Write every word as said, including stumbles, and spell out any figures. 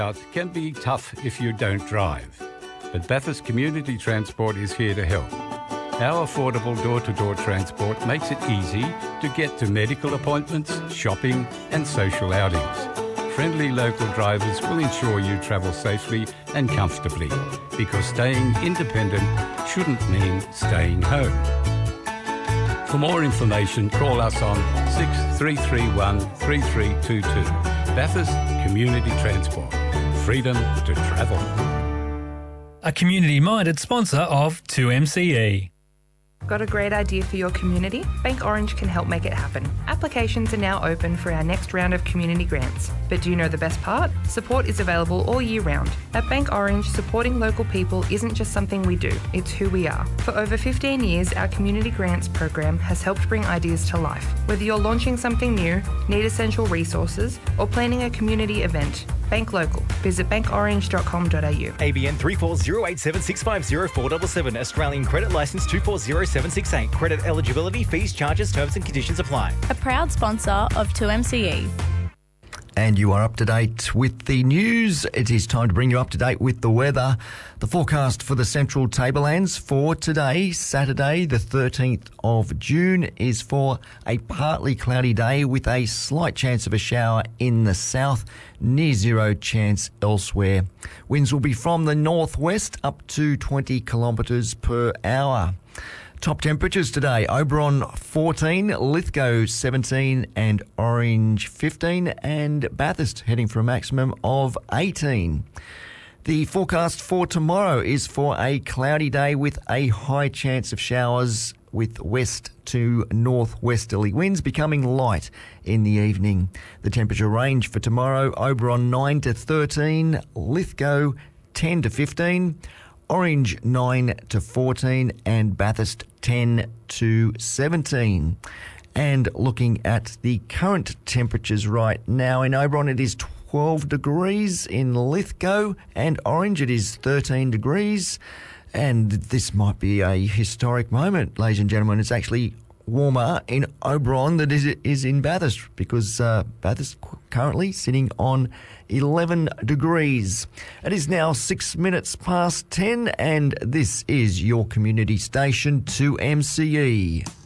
Out can be tough if you don't drive, but Bathurst Community Transport is here to help. Our affordable door-to-door transport makes it easy to get to medical appointments, shopping and social outings. Friendly local drivers will ensure you travel safely and comfortably, because staying independent shouldn't mean staying home. For more information, call us on six three three one, three three two two. Bathurst Community Transport. Freedom to travel. A community-minded sponsor of two M C E. Got a great idea for your community? Bank Orange can help make it happen. Applications are now open for our next round of community grants. But do you know the best part? Support is available all year round. At Bank Orange, supporting local people isn't just something we do, it's who we are. For over fifteen years, our community grants program has helped bring ideas to life. Whether you're launching something new, need essential resources, or planning a community event, Bank Local. Visit bank orange dot com dot a u. A B N three four zero eight seven six five zero four seven seven. Australian Credit Licence two four zero seven six eight. Credit eligibility, fees, charges, terms and conditions apply. A proud sponsor of two M C E. And you are up to date with the news. It is time to bring you up to date with the weather. The forecast for the Central Tablelands for today, Saturday the thirteenth of June, is for a partly cloudy day with a slight chance of a shower in the south, near zero chance elsewhere. Winds will be from the northwest up to twenty kilometres per hour. Top temperatures today, Oberon fourteen, Lithgow seventeen and Orange fifteen, and Bathurst heading for a maximum of eighteen. The forecast for tomorrow is for a cloudy day with a high chance of showers, with west to northwesterly winds becoming light in the evening. The temperature range for tomorrow, Oberon nine to thirteen, Lithgow ten to fifteen, Orange nine to fourteen and Bathurst ten to seventeen. And looking at the current temperatures right now in Oberon, it is twelve degrees. In Lithgow and Orange, it is thirteen degrees. And this might be a historic moment, ladies and gentlemen. It's actually warmer in Oberon than it is in Bathurst, because uh, Bathurst currently sitting on eleven degrees. It is now six minutes past ten, and this is your community station, two M C E.